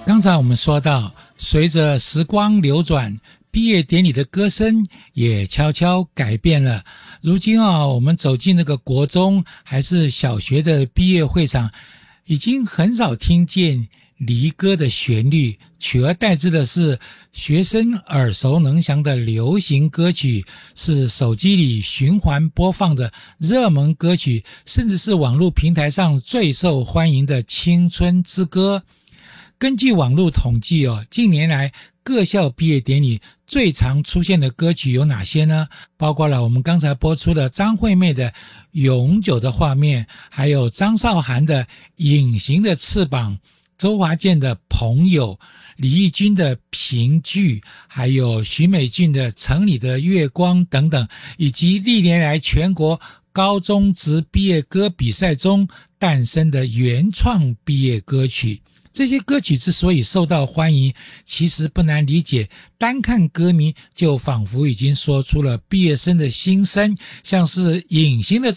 刚才我们说到，随着时光流转，毕业典礼的歌声也悄悄改变了。如今我们走进那个国中还是小学的毕业会场，已经很少听见离歌的旋律，取而代之的是学生耳熟能详的流行歌曲，是手机里循环播放的热门歌曲，甚至是网络平台上最受欢迎的青春之歌。根据网络统计近年来各校毕业典礼最常出现的歌曲有哪些呢？包括了我们刚才播出的张惠妹的《永久的画面》，还有张韶涵的《隐形的翅膀》，周华健的《朋友》，李翊君的《评剧》，还有许美俊的《城里的月光》等等，以及历年来全国高中职毕业歌比赛中诞生的原创毕业歌曲。这些歌曲之所以受到欢迎，其实不难理解，单看歌名就仿佛已经说出了毕业生的心声，像是《隐形的